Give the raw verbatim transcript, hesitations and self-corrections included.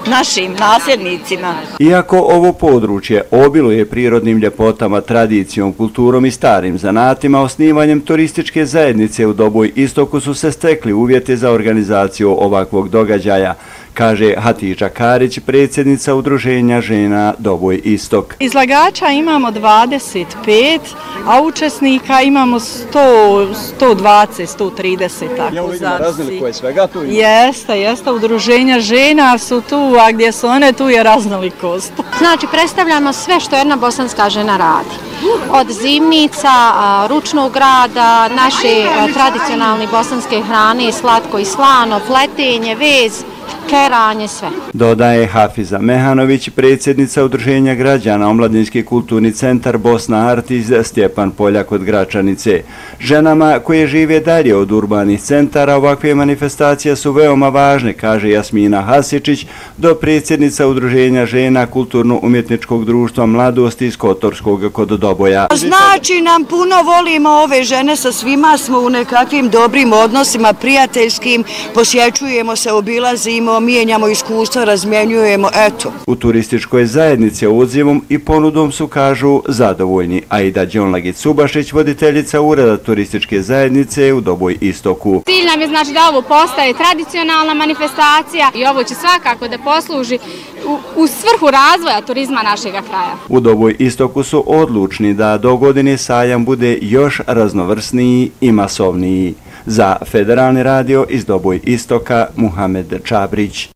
našim nasljednicima. Iako ovo područje obiluje prirodnim ljepotama, tradicijom, kulturom i starim zanatima, osnivanjem turističke zajednice u Doboj Istoku su se stekli uvjeti za organizaciju ovakvog događaja, kaže Hatidža Karić, predsjednica Udruženja žena Doboj Istok. Izlagača imamo dvadeset pet, a učesnika imamo sto, sto dvadeset, sto trideset. Ja vidimo raznoliko je svega tu. Jeste, jeste, udruženja žena su tu, a gdje su one, tu je raznolikost. Znači, predstavljamo sve što jedna bosanska žena radi. Od zimnica, ručnog rada, naše tradicionalne bosanske hrane, slatko i slano, pletenje, vez, keranje, sve. Dodaje Hafiza Mehanović, predsjednica Udruženja građana Omladinski kulturni centar Bosna Art iz Stjepan Poljak od Gračanice. Ženama koje žive dalje od urbanih centara ovakve manifestacije su veoma važne, kaže Jasmina Hasičić, do predsjednica Udruženja žena Kulturno-umjetničkog društva Mladosti iz Kotorskog kod Doboja. Znači nam puno, volimo ove žene, sa svima smo u nekakvim dobrim odnosima, prijateljskim, posjećujemo se, obilazimo, mijenjamo iskustva, razmjenjujemo, eto. U turističkoj zajednici odzivom i ponudom su, kažu, zadovoljni. Aida Đonlagić-Subašić, voditeljica ureda turističke zajednice u Doboj Istoku. Cilj nam je znači da ovo postaje tradicionalna manifestacija i ovo će svakako da posluži u, u svrhu razvoja turizma našeg kraja. U Doboj Istoku su odlučni da do godine sajam bude još raznovrsniji i masovniji. Za Federalni radio iz Doboj Istoka, Muhamed Čabrić.